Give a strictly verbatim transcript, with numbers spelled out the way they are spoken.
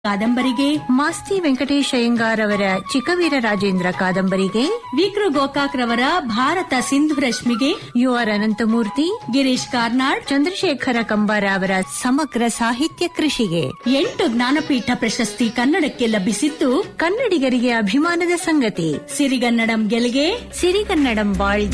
ಕಾದಂಬರಿಗೆ, ಮಾಸ್ತಿ ವೆಂಕಟೇಶ್ ಅಯ್ಯಂಗಾರ್ ಅವರ ಚಿಕ್ಕವೀರ ರಾಜೇಂದ್ರ ಕಾದಂಬರಿಗೆ, ವಿಕ್ರು ಗೋಕಾಕ್ ರವರ Bharat Sindhu ರಶ್ಮಿಗೆ, you are Ananthamurthy, Girish Karnad, Chandrashekhara Kambara ಅವರ ಸಮಗ್ರ ಸಾಹಿತ್ಯ ಕೃಷಿಗೆ ಎಂಟು ಜ್ಞಾನಪೀಠ ಪ್ರಶಸ್ತಿ ಕನ್ನಡಕ್ಕೆ ಲಭಿಸಿದ್ದು ಕನ್ನಡಿಗರಿಗೆ ಅಭಿಮಾನದ ಸಂಗತಿ. ಸಿರಿಗನ್ನಡಂ ಗೆಲ್ಗೆ ಸಿರಿಗನ್ನಡಂ ಬಾಳ್